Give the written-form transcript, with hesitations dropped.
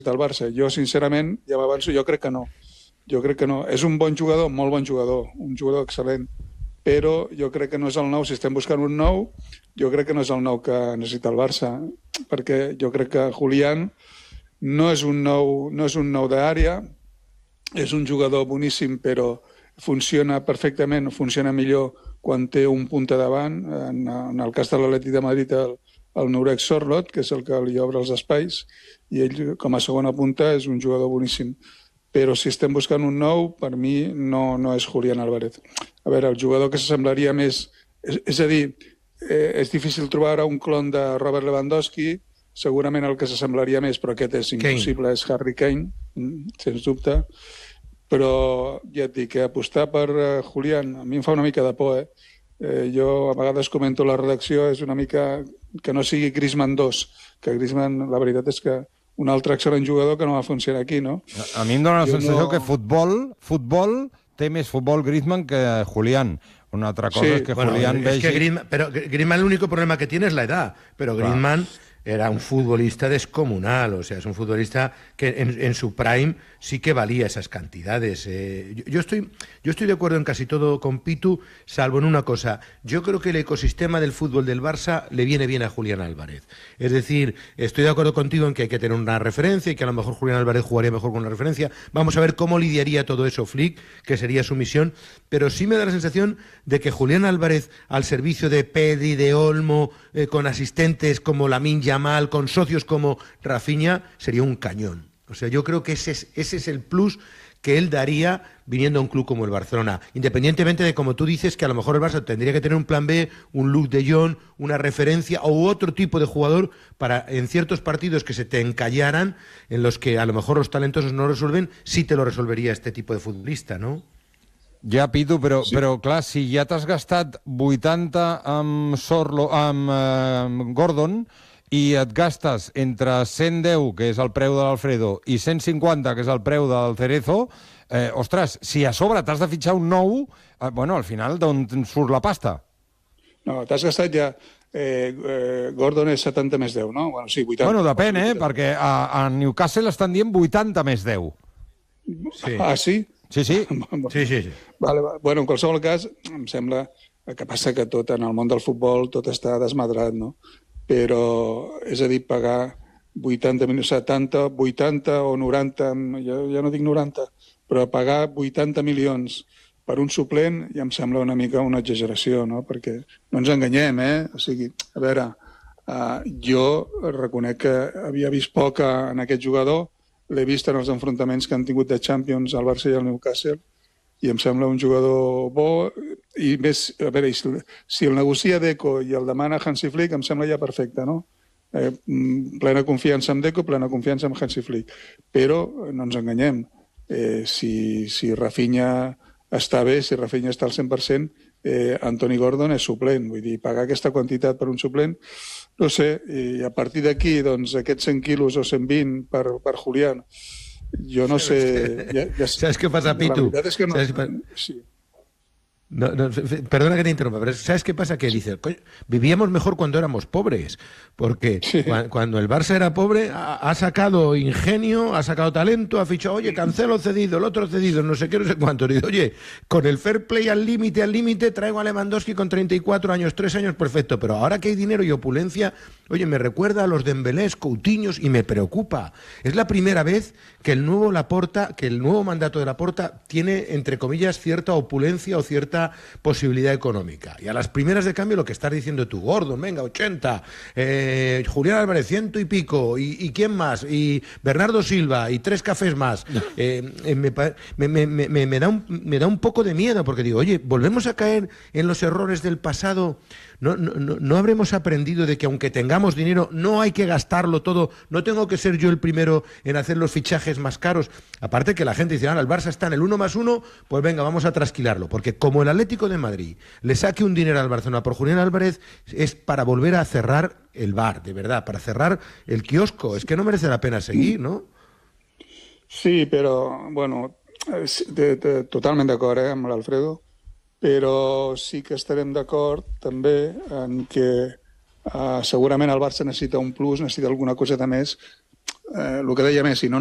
el Barça. Jo, sincerament, ja m'avanço, jo crec que no. Jo crec que no. És un bon jugador, molt bon jugador, un jugador excel·lent, però jo crec que no és el nou. Si estem buscant un nou, jo crec que no és el nou que necessita el Barça, perquè jo crec que Julián no és un nou d'àrea, és un jugador boníssim, però funciona perfectament, funciona millor quan té un punta davant. En el cas de l'Atlètic de Madrid, el Nurek Sorloth, que és el que li obre els espais, i ell, com a segona punta, és un jugador boníssim. Però si estem buscant un nou, per mi no és Julián Álvarez. A veure, el jugador que s'assemblaria més... És a dir, és difícil trobar un clon de Robert Lewandowski, segurament el que s'assemblaria més, però aquest és impossible, és Harry Kane, sens dubte. Però ja et dic, apostar per Julián a mi em fa una mica de por. Jo a vegades comento a la redacció, és una mica que no sigui Griezmann 2, que Griezmann, la veritat és que un altre excel·lent jugador que no va funcionar aquí, no? A mi em dóna la sensació que futbol té més futbol Griezmann que Julián. Una altra cosa és que Julián vegi... Pero Griezmann el único problema que tiene es la edad, pero Griezmann era un futbolista descomunal, o sea, es un futbolista que en su prime sí que valía esas cantidades. Yo estoy de acuerdo en casi todo con Pitu, salvo en una cosa. Yo creo que el ecosistema del fútbol del Barça le viene bien a Julián Álvarez. Es decir, estoy de acuerdo contigo en que hay que tener una referencia y que a lo mejor Julián Álvarez jugaría mejor con una referencia. Vamos a ver cómo lidiaría todo eso Flick, que sería su misión. Pero sí me da la sensación de que Julián Álvarez, al servicio de Pedri, de Olmo, con asistentes como Lamine Yamal, con socios como Rafinha, sería un cañón. O sea, yo creo que ese es el plus que él daría viniendo a un club como el Barcelona, independientemente de, como tú dices, que a lo mejor el Barça tendría que tener un plan B, un Luuk de Jong, una referencia o otro tipo de jugador para en ciertos partidos que se te encallaran, en los que a lo mejor los talentosos no resuelven, sí te lo resolvería este tipo de futbolista, ¿no? Ja, Pitu, però clar, si ja t'has gastat 80 amb Gordon i et gastes entre 110, que és el preu de l'Alfredo, i 150, que és el preu del Cerezo, ostres, si a sobre t'has de fitxar un nou, bueno, al final d'on surt la pasta? No, t'has gastat ja... Gordon és 70 més 10, no? Bueno, sí, 80. Bueno, depèn, perquè a Newcastle estan dient 80 més 10. Sí. Ah, sí? Sí. Sí. Vale. Bueno, en qualsevol cas, em sembla que passa que tot en el món del futbol tot està desmadrat, no? Però, és a dir, pagar 80, 70, 80 o 90, ja no dic 90, però pagar 80 milions per un suplent ja em sembla una mica una exageració, no? Perquè no ens enganyem, O sigui, a veure, jo reconec que havia vist poc en aquest jugador, l'he vist en els enfrontaments que han tingut de Champions al Barça i al Newcastle, i em sembla un jugador bo, i més, a veure, si el negocia Deco i el demana Hansi Flick, em sembla ja perfecte, no? Plena confiança en Deco, plena confiança en Hansi Flick. Però no ens enganyem. Si Rafinha està bé, si Rafinha està al 100%, Anthony Gordon és suplent. Vull dir, pagar aquesta quantitat per un suplent, no sé, i a partir d'aquí, doncs, aquests 100 quilos o 120 per Julián, yo no sé... ¿Sabes qué pasa, Pitu? La verdad es que no... Sí. No, perdona que te interrumpa, pero ¿sabes qué pasa? Que dices, vivíamos mejor cuando éramos pobres, porque cuando el Barça era pobre ha sacado ingenio, ha sacado talento, ha fichado, oye, Cancelo cedido, el otro cedido, no sé qué, no sé cuánto. Y digo, oye, con el fair play al límite, traigo a Lewandowski con 34 años, 3 años, perfecto. Pero ahora que hay dinero y opulencia, oye, me recuerda a los Dembélés, Coutinhos, y me preocupa. Es la primera vez que el nuevo mandato de Laporta tiene, entre comillas, cierta opulencia o cierta posibilidad económica. Y a las primeras de cambio lo que estás diciendo tú, Gordon, venga, 80, Julián Álvarez, 100 y pico, y quién más, y Bernardo Silva, y 3 cafés más. Me da un poco de miedo, porque digo, oye, volvemos a caer en los errores del pasado. No habremos aprendido de que aunque tengamos dinero no hay que gastarlo todo, no tengo que ser yo el primero en hacer los fichajes más caros. Aparte que la gente dice, el Barça está en el 1+1, pues venga, vamos a trasquilarlo, porque como el Atlético de Madrid le saque un dinero al Barcelona por Julián Álvarez, es para volver a cerrar el bar, de verdad, para cerrar el kiosco. Es que no merece la pena seguir, ¿no? Sí, però, bueno, totalment d'acord amb l'Alfredo, però sí que estarem d'acord també en que segurament el Barça necessita un plus, necessita alguna coseta més el que deia Messi, no